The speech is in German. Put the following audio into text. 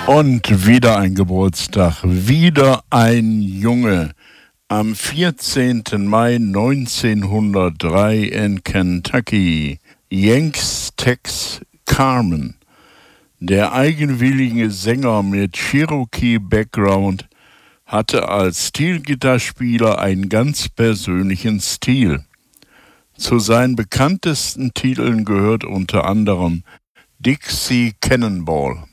Und wieder ein Geburtstag, wieder ein Junge. Am 14. Mai 1903 in Kentucky, Yanks Tex Carman. Der eigenwillige Sänger mit Cherokee-Background hatte als Stilgitarrspieler einen ganz persönlichen Stil. Zu seinen bekanntesten Titeln gehört unter anderem Dixie Cannonball.